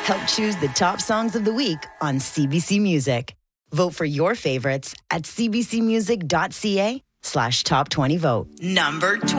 Help choose the top songs of the week on CBC Music. Vote for your favorites at cbcmusic.ca/top20vote. Number 20.